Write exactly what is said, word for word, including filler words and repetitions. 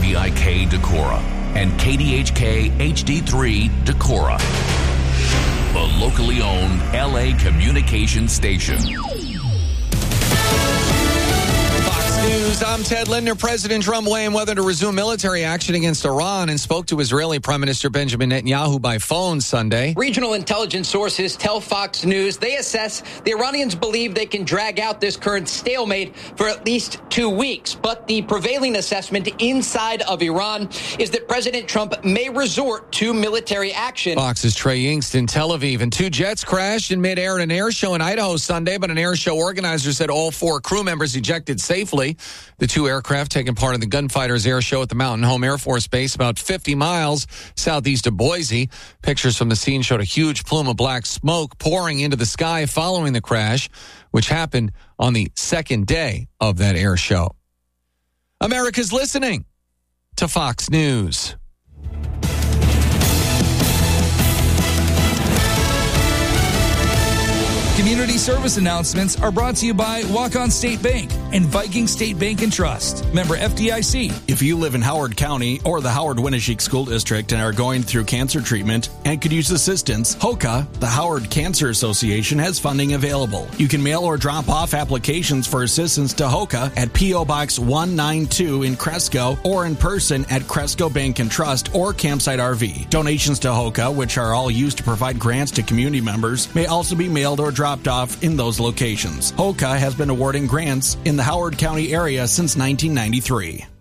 D I K Decorah and K D H K H D three Decorah, the locally owned L A communications station. News. I'm Ted Linder. President Trump weighing whether to resume military action against Iran and spoke to Israeli Prime Minister Benjamin Netanyahu by phone Sunday. Regional intelligence sources tell Fox News they assess the Iranians believe they can drag out this current stalemate for at least two weeks. But the prevailing assessment inside of Iran is that President Trump may resort to military action. Fox's Trey Yingst in Tel Aviv. And two jets crashed in midair at an air show in Idaho Sunday, but an air show organizer said all four crew members ejected safely. The two aircraft taking part in the Gunfighters Air Show at the Mountain Home Air Force Base about fifty miles southeast of Boise. Pictures from the scene showed a huge plume of black smoke pouring into the sky following the crash, which happened on the second day of that air show. America's listening to Fox News. Community service announcements are brought to you by Walk-On State Bank and Viking State Bank and Trust. Member F D I C. If you live in Howard County or the Howard-Winneshiek School District and are going through cancer treatment and could use assistance, HOCA, the Howard Cancer Association, has funding available. You can mail or drop off applications for assistance to HOCA at P O. Box one ninety-two in Cresco or in person at Cresco Bank and Trust or Campsite R V. Donations to HOCA, which are all used to provide grants to community members, may also be mailed or dropped off in those locations. HOCA has been awarding grants in the Howard County area since nineteen ninety-three.